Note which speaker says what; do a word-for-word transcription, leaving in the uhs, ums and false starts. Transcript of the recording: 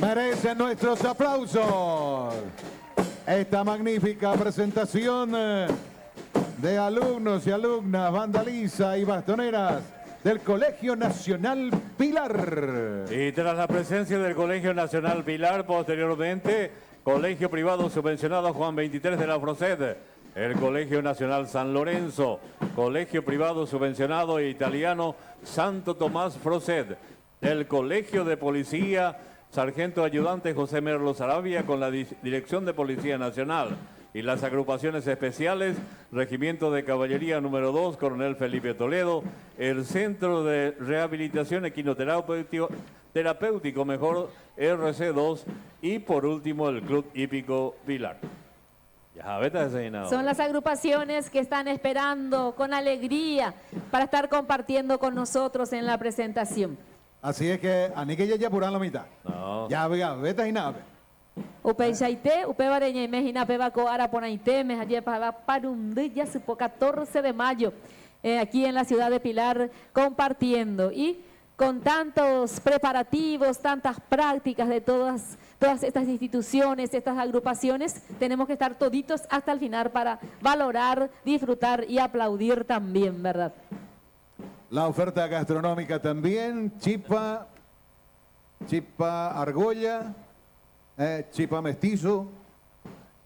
Speaker 1: Merecen nuestros aplausos esta magnífica presentación de alumnos y alumnas, vandaliza y bastoneras del Colegio Nacional Pilar.
Speaker 2: Y tras la presencia del Colegio Nacional Pilar, posteriormente, Colegio Privado Subvencionado Juan veintitrés de la Froced, el Colegio Nacional San Lorenzo, Colegio Privado Subvencionado Italiano Santo Tomás Froced, el Colegio de Policía Sargento Ayudante José Merlo Sarabia con la Dirección de Policía Nacional y las agrupaciones especiales, Regimiento de Caballería número dos, Coronel Felipe Toledo, el Centro de Rehabilitación Equinoterapéutico, terapéutico mejor, R C dos, y por último el Club Hípico Pilar. Ya, vete desayunado.
Speaker 3: Son las agrupaciones que están esperando con alegría para estar compartiendo con nosotros en la presentación.
Speaker 1: Así es que, ani que ya ya puran la mitad.
Speaker 2: No.
Speaker 1: Ya, vea, vete y nada.
Speaker 3: Upe Chaité, Upe Bareña y Mejina Pebaco Araponaité, Mejaye Pava Parundilla, Supo catorce de mayo, eh, aquí en la ciudad de Pilar, compartiendo. Y con tantos preparativos, tantas prácticas de todas, todas estas instituciones, estas agrupaciones, tenemos que estar toditos hasta el final para valorar, disfrutar y aplaudir también, ¿verdad?
Speaker 1: La oferta gastronómica también, chipa, chipa argolla, eh, chipa mestizo,